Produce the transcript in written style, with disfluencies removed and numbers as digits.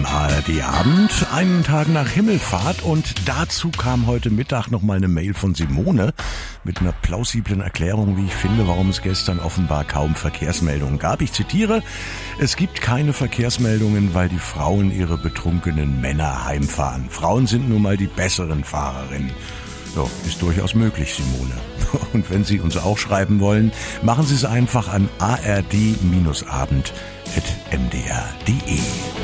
ARD-Abend, einen Tag nach Himmelfahrt, und dazu kam heute Mittag nochmal eine Mail von Simone mit einer plausiblen Erklärung, wie ich finde, warum es gestern offenbar kaum Verkehrsmeldungen gab. Ich zitiere: Es gibt keine Verkehrsmeldungen, weil die Frauen ihre betrunkenen Männer heimfahren. Frauen sind nun mal die besseren Fahrerinnen. So, ist durchaus möglich, Simone. Und wenn Sie uns auch schreiben wollen, machen Sie es einfach an ard-abend@mdr.de.